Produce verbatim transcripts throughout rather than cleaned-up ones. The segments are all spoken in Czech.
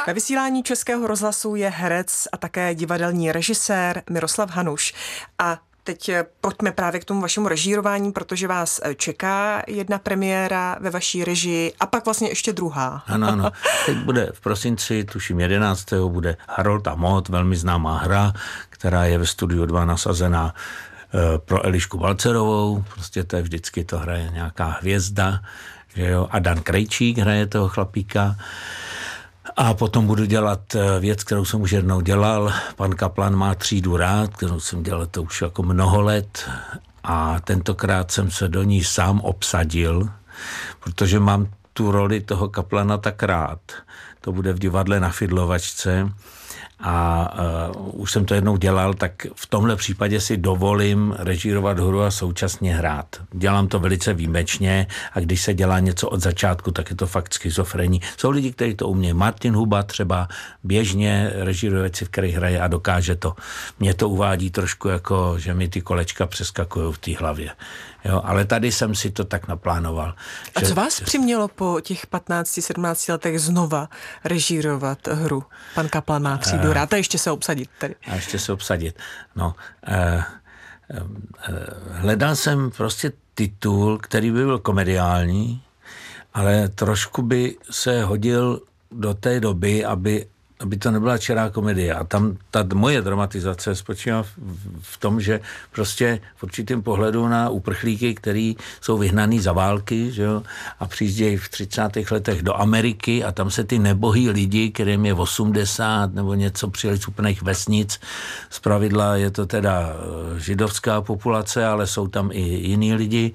Ve vysílání Českého rozhlasu je herec a také divadelní režisér Miroslav Hanuš. A teď pojďme právě k tomu vašemu režírování, protože vás čeká jedna premiéra ve vaší režii a pak vlastně ještě druhá. Ano, ano. Teď bude v prosinci, tuším jedenáctého bude Harold a Maud, velmi známá hra, která je ve Studiu dva nasazená pro Elišku Balcerovou. Prostě to je vždycky, to hraje nějaká hvězda, že jo? A Dan Krejčík hraje toho chlapíka. A potom budu dělat věc, kterou jsem už jednou dělal. Pan Kaplan má třídu rád, kterou jsem dělal to už jako mnoho let. A tentokrát jsem se do ní sám obsadil, protože mám tu roli toho Kaplana tak rád. To bude v divadle Na Fidlovačce. A uh, už jsem to jednou dělal, tak v tomhle případě si dovolím režírovat hru a současně hrát. Dělám to velice výjimečně a když se dělá něco od začátku, tak je to fakt schizofrení. Jsou lidi, kteří to umějí. Martin Huba třeba běžně režíruje věci, v kterých hraje a dokáže to. Mě to uvádí trošku jako, že mi ty kolečka přeskakují v té hlavě. Jo, ale tady jsem si to tak naplánoval. A co vás přimělo po těch patnácti sedmnácti letech znova režírovat hru? Pan Kaplan má třídu rád a ještě se obsadit tady. A ještě se obsadit. No, eh, eh, hledal jsem prostě titul, který by byl komediální, ale trošku by se hodil do té doby, aby aby to nebyla čirá komedie. A tam ta moje dramatizace spočívá v, v tom, že prostě v určitém pohledu na uprchlíky, který jsou vyhnaný za války, že jo, a přijíždějí v třicátých letech do Ameriky a tam se ty nebohý lidi, kterým je osmdesát nebo něco, přijeli z úplných vesnic. Zpravidla je to teda židovská populace, ale jsou tam i jiní lidi,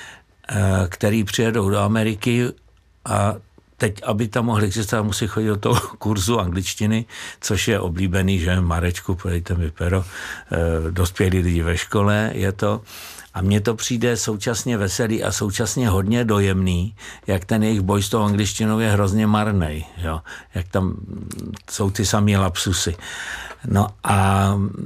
který přijedou do Ameriky a teď, aby tam mohli existovat, musí chodit do toho kurzu angličtiny, což je oblíbený, že Marečku, podejte mi pero, e, dospělí lidi ve škole, je to. A mně to přijde současně veselý a současně hodně dojemný, jak ten jejich boj s tou angličtinou je hrozně marnej, jo? Jak tam jsou ty samý lapsusy. No a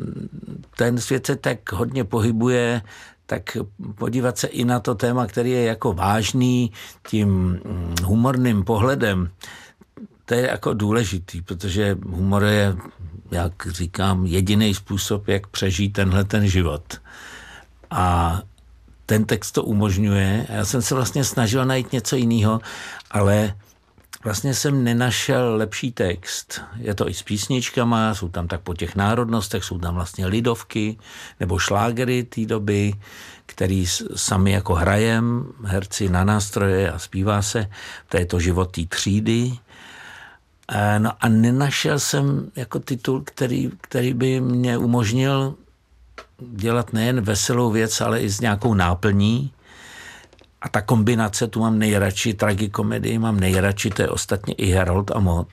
ten svět se tak hodně pohybuje, tak podívat se i na to téma, který je jako vážný tím humorným pohledem, to je jako důležitý, protože humor je, jak říkám, jediný způsob, jak přežít tenhle ten život. A ten text to umožňuje. Já jsem se vlastně snažil najít něco jiného, ale vlastně jsem nenašel lepší text. Je to i s písničkama, jsou tam tak po těch národnostech, jsou tam vlastně lidovky nebo šlágery té doby, který sami jako hrajem, herci na nástroje a zpívá se. To je to život té třídy. No a nenašel jsem jako titul, který, který by mě umožnil dělat nejen veselou věc, ale i s nějakou náplní. A ta kombinace, tu mám nejradši, tragikomedii mám nejradši, to je ostatně i Harold a Maud.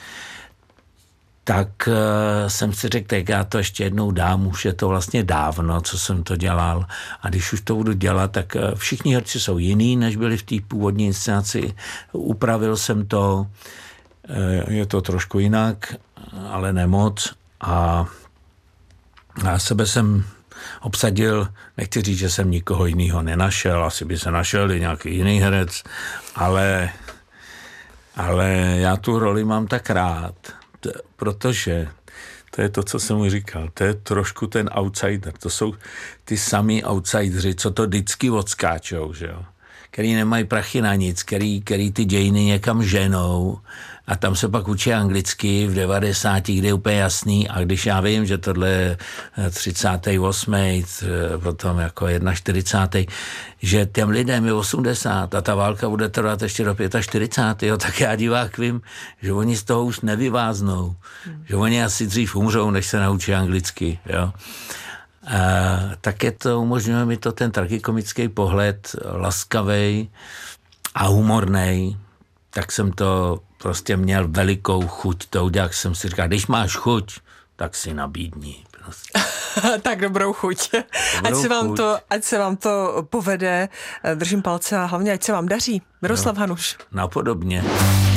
Tak uh, jsem si řekl, tak já to ještě jednou dám, už je to vlastně dávno, co jsem to dělal. A když už to budu dělat, tak uh, všichni herci jsou jiný, než byli v té původní inscenaci. Upravil jsem to, uh, je to trošku jinak, ale ne moc. A já sebe jsem obsadil, nechci říct, že jsem nikoho jiného nenašel, asi by se našel i nějaký jiný herec, ale, ale já tu roli mám tak rád, t- protože to je to, co jsem mu říkal, to je trošku ten outsider, to jsou ty samý outsideri, co to vždycky odskáčou, že jo, který nemají prachy na nic, který, který ty dějiny někam ženou a tam se pak učí anglicky v devadesáti, kde je úplně jasný a když já vím, že tohle je třicátý osmý potom jako čtyřicátý první že těm lidem je osmdesát a ta válka bude trvat ještě do čtyřicátého pátého tak já divák vím, že oni z toho už nevyváznou, hmm. že oni asi dřív umřou, než se naučí anglicky, jo. A, tak je to, umožňuje mi to ten tragikomický pohled, laskavej a humornej, tak jsem to prostě měl velikou chuť to udělat, jsem si říkal, když máš chuť, tak si nabídni. Prostě. Tak dobrou chuť. Dobrou ať, se vám chuť. To, ať se vám to povede, držím palce a hlavně ať se vám daří. Miroslav no, Hanuš. Napodobně.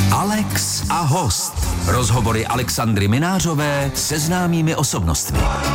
Alex a host. Rozhovory Alexandry Minářové se známými osobnostmi.